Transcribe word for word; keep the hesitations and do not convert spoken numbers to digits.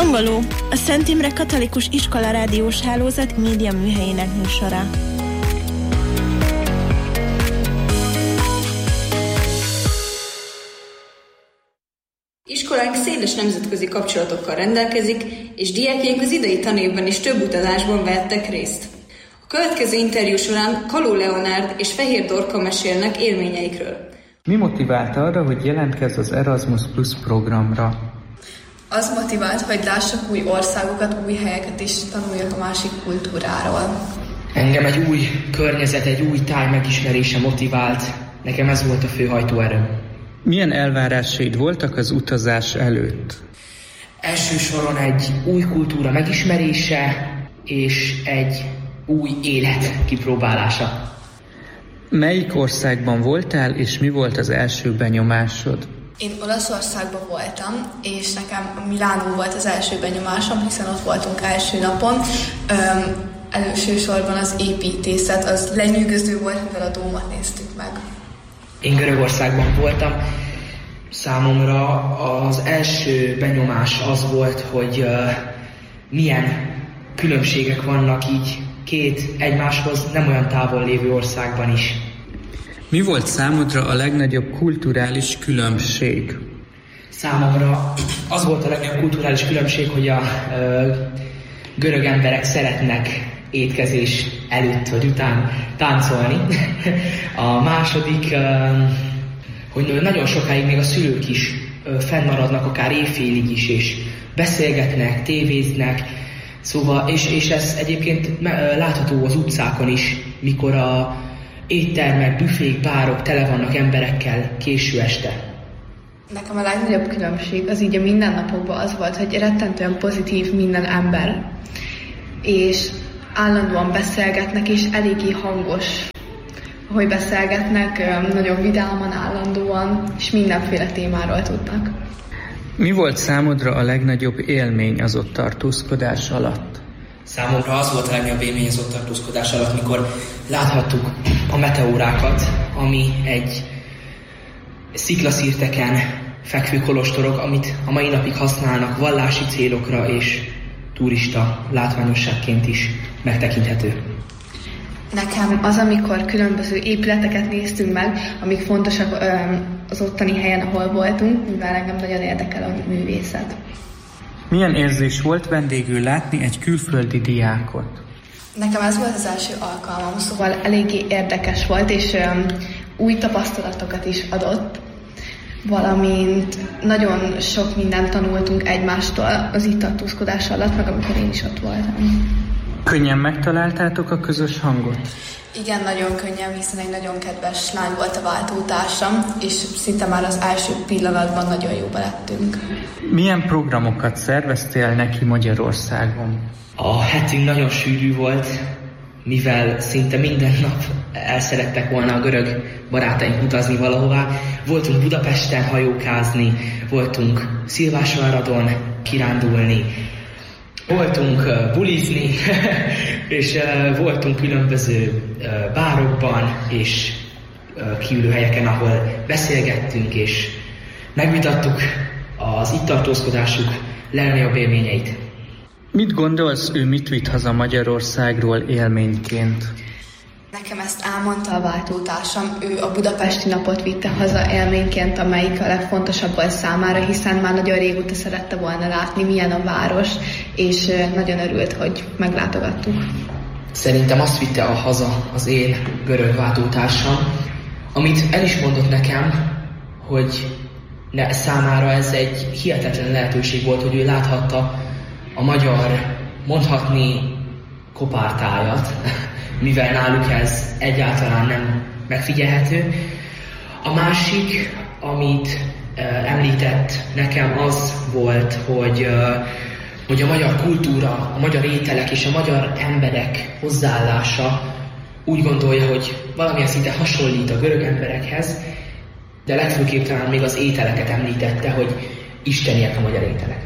Hangoló, a Szent Imre Katolikus Iskola rádiós hálózat média műhelyének műsora. Iskolánk széles nemzetközi kapcsolatokkal rendelkezik, és diákjaink az idei tanévben is több utazásban vettek részt. A következő interjú során Kaló Leonárd és Fehér Dorka mesélnek élményeikről. Mi motivált arra, hogy jelentkezz az Erasmus Plus programra? Az motivált, hogy lássak új országokat, új helyeket és tanuljak a másik kultúráról. Engem egy új környezet, egy új táj megismerése motivált. Nekem ez volt a fő hajtóerő. Milyen elvárásaid voltak az utazás előtt? Első soron egy új kultúra megismerése és egy új élet kipróbálása. Melyik országban voltál, és mi volt az első benyomásod? Én Olaszországban voltam, és nekem Milánó volt az első benyomásom, hiszen ott voltunk első napon. Öm, elősorban az építészet, az lenyűgöző volt, mivel a dómat néztük meg. Én Görögországban voltam. Számomra az első benyomás az volt, hogy uh, milyen különbségek vannak így két egymáshoz nem olyan távol lévő országban is. Mi volt számodra a legnagyobb kulturális különbség? Számomra az volt a legnagyobb kulturális különbség, hogy a uh, görög emberek szeretnek étkezés előtt vagy után táncolni. A második, uh, hogy nagyon sokáig még a szülők is uh, fennmaradnak, akár éjfélig is, és beszélgetnek, tévéznek. Szóval, és, és ez egyébként látható az utcákon is, mikor a éttermek, büfék, bárok tele vannak emberekkel késő este. Nekem a legnagyobb különbség az így a mindennapokban az volt, hogy rettentően pozitív minden ember, és állandóan beszélgetnek, és eléggé hangos, ahogy beszélgetnek, nagyon vidáman, állandóan, és mindenféle témáról tudnak. Mi volt számodra a legnagyobb élmény az ott tartózkodás alatt? Számomra az volt a legnagyobb élmény az ott tartózkodás alatt, mikor láthattuk a meteórákat, ami egy sziklaszírteken fekvő kolostorok, amit a mai napig használnak vallási célokra és turista látványosságként is megtekinthető. Nekem az, amikor különböző épületeket néztünk meg, amik fontosak az ottani helyen, ahol voltunk, mivel engem nagyon érdekel a művészet. Milyen érzés volt vendégül látni egy külföldi diákot? Nekem ez volt az első alkalmam, szóval eléggé érdekes volt, és um, új tapasztalatokat is adott, valamint nagyon sok mindent tanultunk egymástól az itt tartózkodás alatt, meg amikor én is ott voltam. Könnyen megtaláltátok a közös hangot? Igen, nagyon könnyen, hiszen egy nagyon kedves lány volt a váltótársam, és szinte már az első pillanatban nagyon jóba lettünk. Milyen programokat szerveztél neki Magyarországon? A hetünk nagyon sűrű volt, mivel szinte minden nap el szerettek volna a görög barátaink utazni valahová. Voltunk Budapesten hajókázni, voltunk Szilvásváradon kirándulni, voltunk uh, bulizni, és uh, voltunk különböző uh, bárokban és uh, kiülőhelyeken, ahol beszélgettünk és megvitattuk az itt tartózkodásuk legnagyobb élményeit. Mit gondolsz, ő mit vitt haza Magyarországról élményként? Nekem ezt elmondta a váltótársam, ő a budapesti napot vitte haza élményként, amelyik a legfontosabb volt számára, hiszen már nagyon régóta szerette volna látni, milyen a város, és nagyon örült, hogy meglátogattuk. Szerintem azt vitte a haza az én görög váltótársam, amit el is mondott nekem, hogy ne, számára ez egy hihetetlen lehetőség volt, hogy ő láthatta a magyar, mondhatni kopártájat, mivel náluk ez egyáltalán nem megfigyelhető. A másik, amit uh, említett nekem, az volt, hogy, uh, hogy a magyar kultúra, a magyar ételek és a magyar emberek hozzáállása úgy gondolja, hogy valamilyen szinte hasonlít a görög emberekhez, de legfőképp talán még az ételeket említette, hogy isteniek a magyar ételek.